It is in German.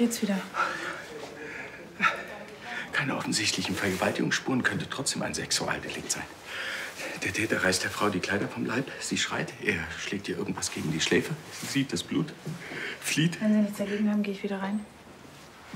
geht's wieder? Keine offensichtlichen Vergewaltigungsspuren, könnte trotzdem ein Sexualdelikt sein. Der Täter reißt der Frau die Kleider vom Leib, sie schreit, er schlägt ihr irgendwas gegen die Schläfe, sie sieht das Blut, flieht. Wenn Sie nichts dagegen haben, gehe ich wieder rein.